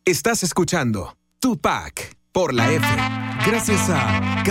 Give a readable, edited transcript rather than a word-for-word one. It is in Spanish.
Estás escuchando Tupac por la F. Gracias a